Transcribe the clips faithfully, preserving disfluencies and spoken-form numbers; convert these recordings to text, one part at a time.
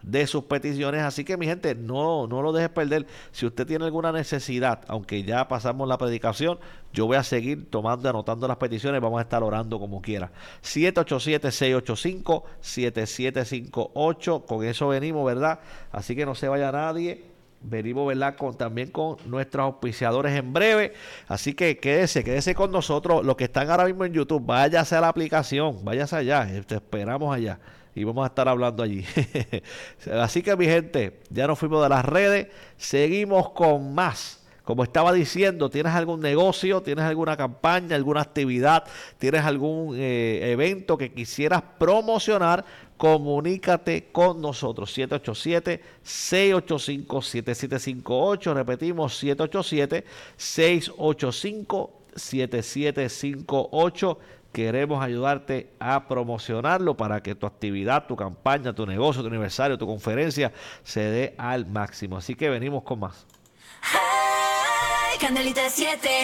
de sus peticiones. Así que mi gente, no, no lo dejes perder. Si usted tiene alguna necesidad, aunque ya pasamos la predicación, yo voy a seguir tomando y anotando las peticiones. Vamos a estar orando como quiera. siete ocho siete, seis ocho cinco, siete siete cinco ocho. Con eso venimos, ¿verdad? Así que no se vaya nadie. Venimos, ¿verdad? Con, también con nuestros auspiciadores en breve. Así que quédese, quédese con nosotros. Los que están ahora mismo en YouTube, váyase a la aplicación, váyase allá. Te esperamos allá y vamos a estar hablando allí. Así que mi gente, ya nos fuimos de las redes. Seguimos con más. Como estaba diciendo, ¿tienes algún negocio? ¿Tienes alguna campaña? ¿Alguna actividad? ¿Tienes algún eh, evento que quisieras promocionar? Comunícate con nosotros. siete ocho siete, seis ocho cinco, siete siete cinco ocho. Repetimos, siete ocho siete, seis ocho cinco, siete siete cinco ocho. Queremos ayudarte a promocionarlo para que tu actividad, tu campaña, tu negocio, tu aniversario, tu conferencia se dé al máximo. Así que venimos con más. Candelita siete.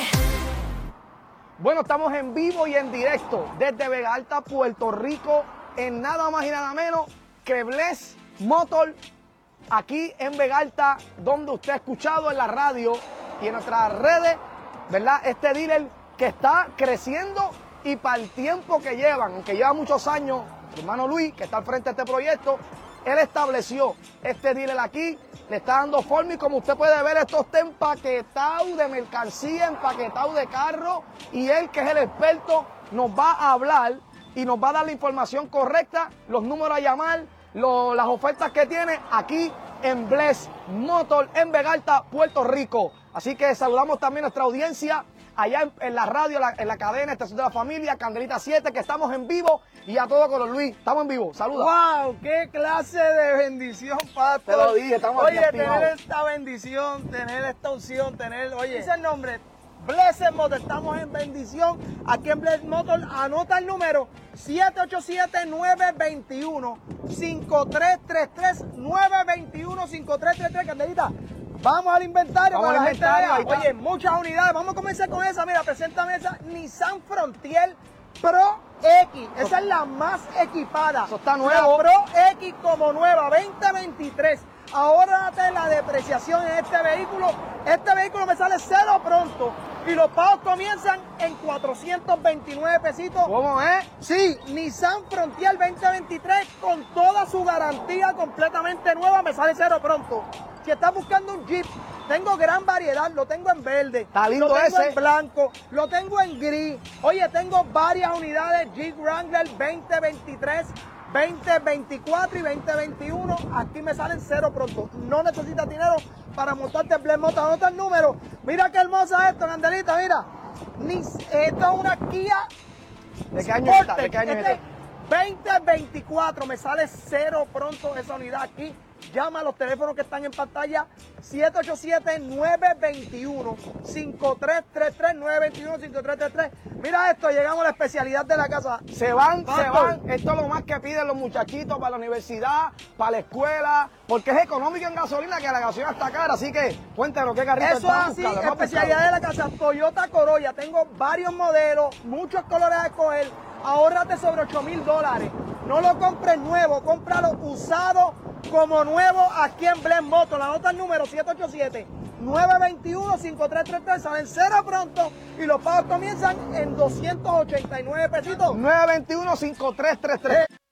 Bueno, estamos en vivo y en directo desde Vega Alta, Puerto Rico, en nada más y nada menos que Bless Motor, aquí en Vega Alta, donde usted ha escuchado en la radio y en nuestras redes, ¿verdad? Este dealer que está creciendo y para el tiempo que llevan, aunque lleva muchos años, mi hermano Luis, que está al frente de este proyecto, él estableció este dealer aquí, le está dando forma y como usted puede ver, esto está empaquetado de mercancía, empaquetado de carro, y él, que es el experto, nos va a hablar y nos va a dar la información correcta, los números a llamar, lo, las ofertas que tiene aquí en Bless Motor en Vega Alta, Puerto Rico. Así que saludamos también a nuestra audiencia allá en, en la radio, la, en la cadena Estación de la Familia, Candelita siete, que estamos en vivo, y a todo color. Luis, estamos en vivo, saluda. ¡Wow! ¡Qué clase de bendición, pastor! Te lo dije, estamos Oye, aquí activados. tener esta bendición, tener esta unción, tener, oye, dice el nombre, Blessed Motor, estamos en bendición, aquí en Blessed Motor, anota el número siete ocho siete, nueve dos uno, cinco tres tres tres, nueve dos uno, cinco tres tres tres, Candelita. Vamos al inventario. Vamos para al la gente inventario, vea. ahí está. Oye, muchas unidades. Vamos a comenzar con esa. Mira, preséntame esa Nissan Frontier Pro X. Esa es la más equipada. Eso está nuevo. La Pro X como nueva, veinte veintitrés. Ahora date la depreciación en este vehículo. Este vehículo me sale cero pronto. Y los pagos comienzan en cuatrocientos veintinueve pesitos. ¿Cómo es? Sí, Nissan Frontier veinte veintitrés con toda su garantía completamente nueva, me sale cero pronto. Si estás buscando un Jeep, tengo gran variedad, lo tengo en verde, Está lindo lo tengo ese. en blanco, lo tengo en gris. Oye, tengo varias unidades Jeep Wrangler veinte veintitrés, veinte veinticuatro y veinte veintiuno. Aquí me salen cero pronto. No necesitas dinero para montarte en Bless Motor. Anota el número. Mira qué hermosa esto, Candelita, mira. Ni, esto es una Kia ¿De qué año está? Sportage. ¿De qué año Este es? veinte veinticuatro, me sale cero pronto esa unidad aquí. Llama a los teléfonos que están en pantalla, siete ocho siete, nueve dos uno, cinco tres tres tres, nueve dos uno, cinco tres tres tres. Mira esto, llegamos a la especialidad de la casa. Se van, Pastor. se van. Esto es lo más que piden los muchachitos para la universidad, para la escuela, porque es económico en gasolina, que la gasolina está cara. Así que cuéntanos qué carrito Eso es están así, buscando, ¿no? especialidad de la casa, Toyota Corolla. Tengo varios modelos, muchos colores a escoger. Ahórrate sobre ocho mil dólares. No lo compres nuevo, cómpralo usado como nuevo aquí en Bless Motor. La nota el número siete ocho siete, nueve dos uno, cinco tres tres tres. Salen cero pronto y los pagos comienzan en doscientos ochenta y nueve pesitos. nueve dos uno, cinco tres tres tres.